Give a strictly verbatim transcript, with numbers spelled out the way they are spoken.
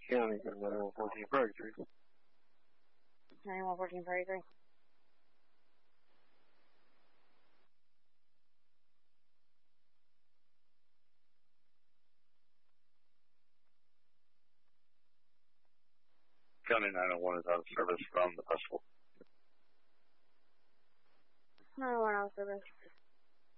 County, ninety-one fourteen Prairie Creek. ninety-one fourteen Prairie Creek. County nine oh one is out of service from the festival. nine oh one out of service.